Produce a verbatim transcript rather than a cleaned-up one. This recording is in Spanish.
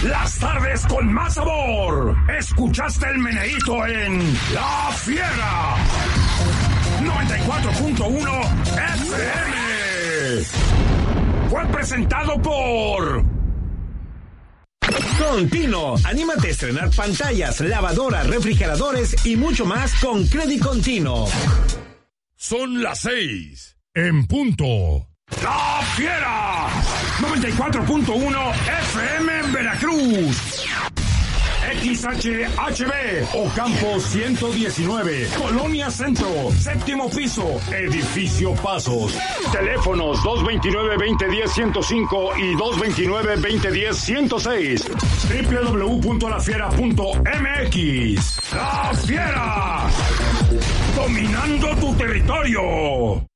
Las tardes con más sabor. Escuchaste el meneíto en La Fiera noventa y cuatro punto uno F M. Fue presentado por Contino. Anímate a estrenar pantallas, lavadoras, refrigeradores y mucho más con Credit Contino. Son las seis en punto. La Fiera noventa y cuatro punto uno F M en Veracruz. X H H B Ocampo ciento diecinueve, Colonia Centro, séptimo piso, Edificio Pasos. Teléfonos dos veintinueve, veinte diez, ciento cinco y dos veintinueve, veinte diez, ciento seis. doble u doble u doble u punto la fiera punto m x. La Fiera, dominando tu territorio.